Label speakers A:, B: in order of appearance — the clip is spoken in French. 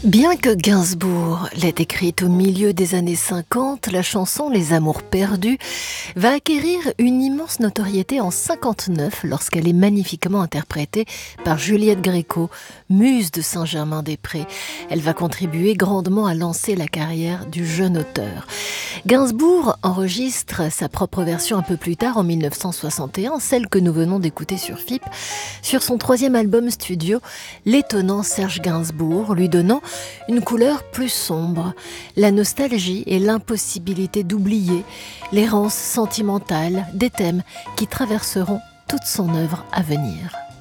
A: Bien que Gainsbourg l'ait écrite au milieu des années 50, la chanson Les Amours perdus va acquérir une immense notoriété en 59 lorsqu'elle est magnifiquement interprétée par Juliette Gréco, muse de Saint-Germain-des-Prés. Elle va contribuer grandement à lancer la carrière du jeune auteur. Gainsbourg enregistre sa propre version un peu plus tard, en 1961, celle que nous venons d'écouter sur FIP, sur son troisième album studio, l'étonnant Serge Gainsbourg, lui donnant une couleur plus sombre, la nostalgie et l'impossibilité d'oublier, l'errance sentimentale des thèmes qui traverseront toute son œuvre à venir.